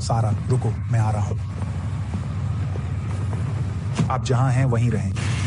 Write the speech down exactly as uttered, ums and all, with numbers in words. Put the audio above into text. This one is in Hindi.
सारा रुको, मैं आ रहा हूं। आप जहां हैं वहीं रहें।